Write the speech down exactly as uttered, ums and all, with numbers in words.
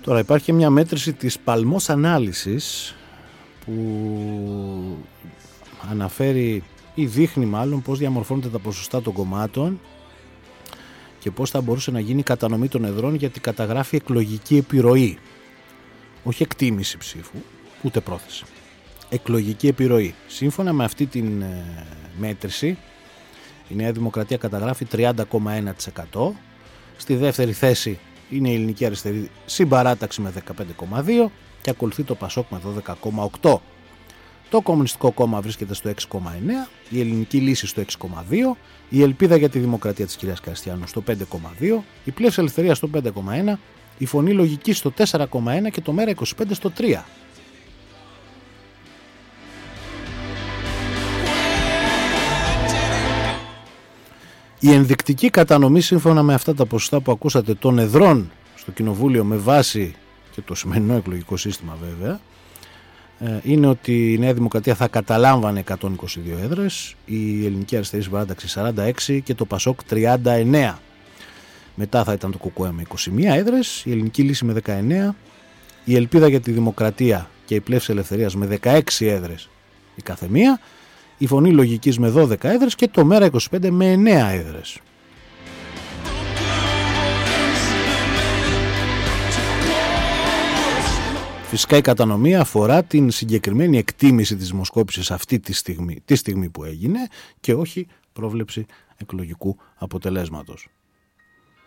Τώρα υπάρχει και μια μέτρηση της Παλμός Ανάλυσης που αναφέρει ή δείχνει μάλλον πώς διαμορφώνονται τα ποσοστά των κομμάτων και πώς θα μπορούσε να γίνει η κατανομή των εδρών, γιατί καταγράφει εκλογική επιρροή. Όχι εκτίμηση ψήφου, ούτε πρόθεση. Εκλογική επιρροή. Σύμφωνα με αυτή την ε, μέτρηση, η Νέα Δημοκρατία καταγράφει τριάντα κόμμα ένα τοις εκατό. Στη δεύτερη θέση είναι η Ελληνική Αριστερή συμπαράταξη με δεκαπέντε κόμμα δύο τοις εκατό και ακολουθεί το Πασόκ με δώδεκα κόμμα οκτώ τοις εκατό. Το Κομμουνιστικό Κόμμα βρίσκεται στο έξι κόμμα εννέα τοις εκατό, η Ελληνική Λύση στο έξι κόμμα δύο τοις εκατό, η Ελπίδα για τη Δημοκρατία της κυρίας Καριστιανού στο πέντε κόμμα δύο τοις εκατό, η Πλεύση Ελευθερία στο πέντε κόμμα ένα τοις εκατό, η Φωνή Λογική στο τέσσερα κόμμα ένα τοις εκατό και το Μέρα είκοσι πέντε τοις εκατό στο τρία τοις εκατό. Η ενδεικτική κατανομή, σύμφωνα με αυτά τα ποσοστά που ακούσατε, των εδρών στο Κοινοβούλιο με βάση και το σημερινό εκλογικό σύστημα βέβαια, είναι ότι η Νέα Δημοκρατία θα καταλάμβανε εκατόν είκοσι δύο έδρες, η Ελληνική Αριστερή Συμπαράταξη σαράντα έξι και το Πασόκ τριάντα εννέα. Μετά θα ήταν το ΚΚΕ με είκοσι μία έδρες, η Ελληνική Λύση με δεκαεννέα, η Ελπίδα για τη Δημοκρατία και η Πλεύση Ελευθερίας με δεκαέξι έδρες η καθεμία, η Φωνή Λογικής με δώδεκα έδρες και το Μέρα είκοσι πέντε με εννέα έδρες. Φυσικά η κατανομή αφορά την συγκεκριμένη εκτίμηση της δημοσκόπησης αυτή τη στιγμή, τη στιγμή που έγινε και όχι πρόβλεψη εκλογικού αποτελέσματος.